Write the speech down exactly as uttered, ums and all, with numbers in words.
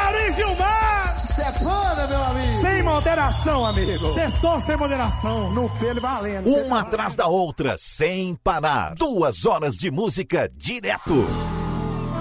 Mauri Gilmar! Sepana, meu amigo! Sem moderação, amigo! Sextou sem moderação, no pelo valendo. Uma atrás da outra, sem parar. Duas horas de música direto.